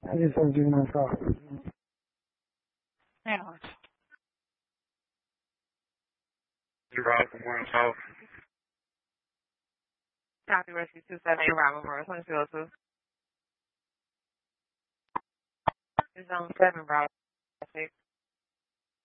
I just want to do my call. Hang on. You Rob from Warren's house. Copy Rescue 278 Robert Morris. 2202. It's on 7 Robert 6.